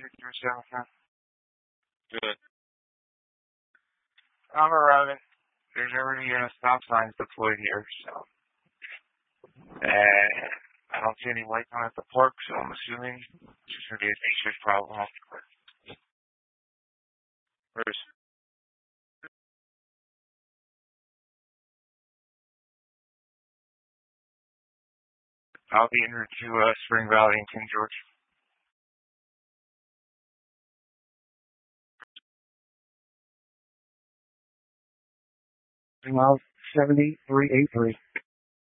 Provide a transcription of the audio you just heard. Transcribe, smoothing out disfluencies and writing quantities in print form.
yourself, huh? Good. I'm arriving. There's already stop signs deployed here, so. And I don't see any lights on at the park, so I'm assuming it's just going to be a day-shift problem. Where's I'll be en route to Spring Valley and King George. Mile 7383.